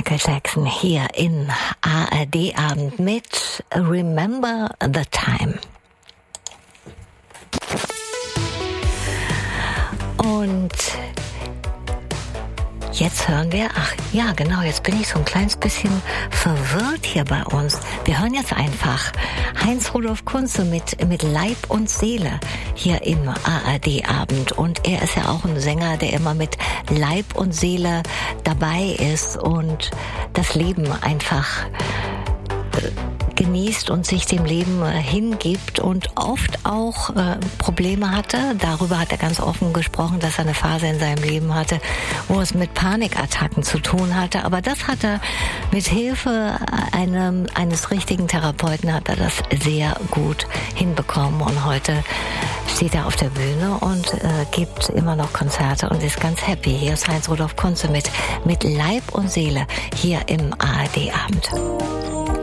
Michael Jackson hier in ARD Abend mit Remember the Time. Und jetzt hören wir, jetzt bin ich so ein kleines bisschen verwirrt hier bei uns. Wir hören jetzt einfach Heinz-Rudolf Kunze mit Leib und Seele hier im ARD-Abend. Und er ist ja auch ein Sänger, der immer mit Leib und Seele dabei ist und das Leben einfach genießt und sich dem Leben hingibt und oft auch Probleme hatte. Darüber hat er ganz offen gesprochen, dass er eine Phase in seinem Leben hatte, wo es mit Panikattacken zu tun hatte. Aber das hat er mit Hilfe eines richtigen Therapeuten hat er das sehr gut hinbekommen. Und heute steht er auf der Bühne und gibt immer noch Konzerte und ist ganz happy. Hier ist Heinz-Rudolf Kunze mit Leib und Seele hier im ARD-Abend.